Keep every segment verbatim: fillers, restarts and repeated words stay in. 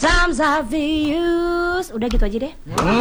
Times obvious. Udah gitu aja deh.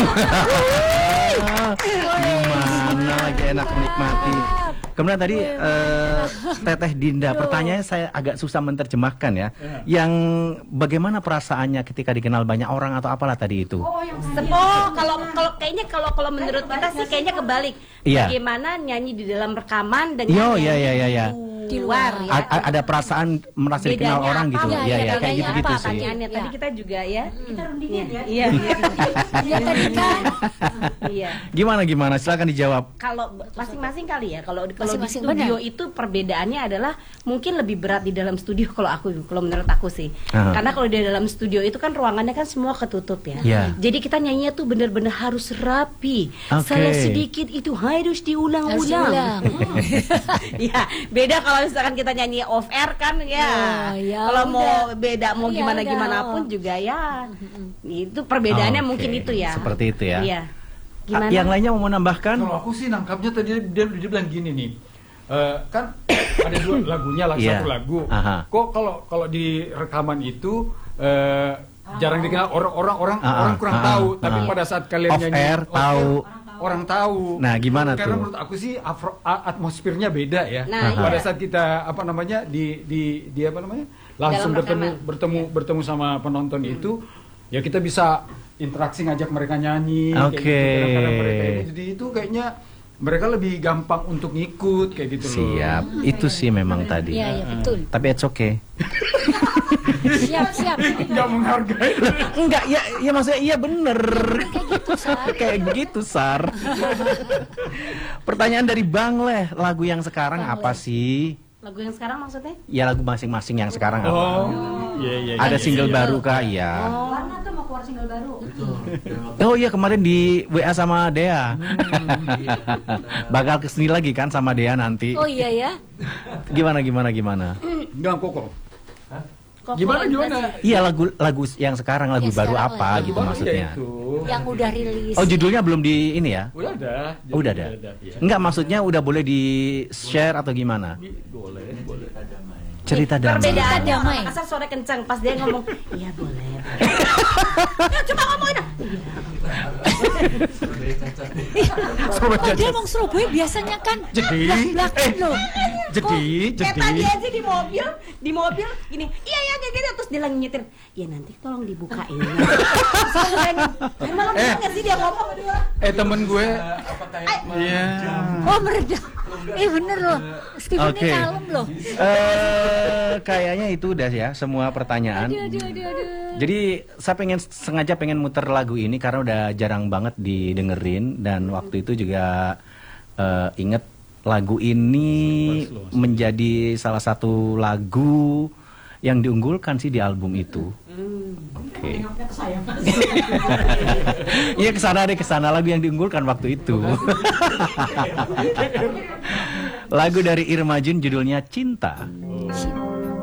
Gimana lagi enak menikmati. Kemudian tadi uh, Teteh Dinda, pertanyaannya saya agak susah menerjemahkan ya. Yang bagaimana perasaannya ketika dikenal banyak orang atau apalah tadi itu? Oh, yang oh kalau kalau kayaknya kalau kalau menurut kita sih kayaknya kebalik. Iya. Bagaimana nyanyi di dalam rekaman dengan Yo, ya ya ya ya. di luar ya. A ada perasaan merasa Bedanya dikenal orang apa? gitu. Ya, Iya ya, ya, kayak gitu-gitu sih. Pertanyaannya tadi kita juga ya. Kita rundingin ya. Iya. Iya tadi kan. Iya. Gimana gimana? Silakan dijawab. Kalau masing-masing kali ya. Kalau kalau di Masing-masing, studio benar. itu perbedaannya adalah mungkin lebih berat di dalam studio kalau aku kalau menurut aku sih. Uh-huh. Karena kalau di dalam studio itu kan ruangannya kan semua ketutup ya. Yeah. Jadi kita nyanyinya tuh benar-benar harus rapi. Okay. Salah sedikit itu harus diulang-ulang. Ya, beda kalau misalkan kita nyanyi off air kan ya. Oh, ya kalau udah. mau beda mau Ya gimana udah. gimana pun juga ya. Itu perbedaannya Oke, mungkin itu ya. seperti itu ya. Iya. Ah, Gimana? yang lainnya mau menambahkan? Kalau aku sih nangkapnya tadi dia, dia bilang gini nih, eh, kan ada dua lagunya lah, Iya. satu lagu. Aha. Kok kalau kalau di rekaman itu eh, jarang dikenal orang-orang orang Ah, orang kurang ah, tahu, ah, tapi ah. pada saat kalian Off nyanyi air, tahu. orang tahu. Nah, gimana Karena tuh? menurut aku sih afro- a- atmosfernya beda ya. Nah, pada iya. saat kita apa namanya di di di apa namanya langsung Dalam bertemu rekaman. bertemu bertemu sama penonton itu, ya kita bisa interaksi ngajak mereka nyanyi. kayak Oke. gitu. Kadang-kadang mereka ini, jadi itu kayaknya mereka lebih gampang untuk ngikut kayak gitu loh. Siap, itu sih memang tadi. Iya, iya betul. Tapi it's okay. Siap, siap. Nggak menghargai. Enggak, ya, ya maksudnya iya bener. Kayak gitu, Sar. Kayak begitu, Sar. Pertanyaan dari Bang Leh, lagu yang sekarang Bang apa Leh. sih? Lagu yang sekarang maksudnya? Ya lagu masing-masing yang sekarang apa? Oh, iya iya. Ada iya, single iya. baru kah? Iya. Warna tuh mau keluar single baru. Oh iya, kemarin di W A sama Dea. Bakal kesini lagi kan sama Dea nanti. Oh iya ya. Gimana gimana gimana? Enggak kok. Kok Gimana keluar gimana? sih? Iya, lagu lagu yang sekarang, lagu Yang baru sekarang apa lagi. gitu Baru ya maksudnya. itu. Yang udah rilis. Oh, judulnya belum di ini ya? Udah ada. Oh, udah ada. ya. Enggak, maksudnya udah boleh di share atau gimana? Boleh, boleh. Cerita damai. Perbedaannya Damai. orang Makassar suara kencang pas dia ngomong, iya boleh. Ya, coba ngomongin. Oh, dia ngomong Surabaya biasanya kan Jadi, belak-belakan eh, loh. Jadi, Kayak tadi jadi. aja di mobil, di mobil gini, iya iya kayak gitu terus dia lagi nyetir. Ya nanti tolong dibukain. Emang Eh. nggak sih dia ngomong? Eh temen gue. Iya. Oh meredah. Eh bener loh. Steven Oke. ini kalem loh. Eh, kayaknya itu udah ya semua pertanyaan. Aduh, aduh, aduh, aduh. Jadi saya pengen sengaja pengen muter lagu ini karena udah jarang banget didengerin dan waktu itu juga eh, inget lagu ini menjadi salah satu lagu yang diunggulkan sih di album itu. Oke. Iya kesana deh kesana lagu yang diunggulkan waktu itu. Lagu dari Irma Jun judulnya Cinta. Cinta.